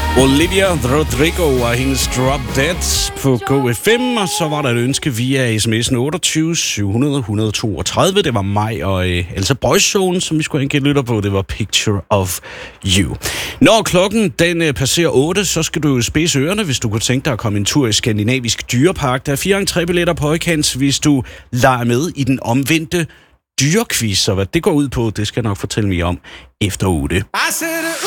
Olivia Rodrigo og hendes Drop Dead på KFM, og så var der et ønske via sms'en 28 700 132. Det var mig og Elsa Boyzone, som vi skulle have en lytter på. Det var Picture of You. Når klokken den passerer 8, så skal du spidse ørerne, hvis du kunne tænke dig at komme en tur i Skandinavisk Dyrepark. Der er 4 entrébilletter på højkant, hvis du leger med i den omvendte dyrequiz. Og hvad det går ud på, det skal jeg nok fortælle mere om efter 8.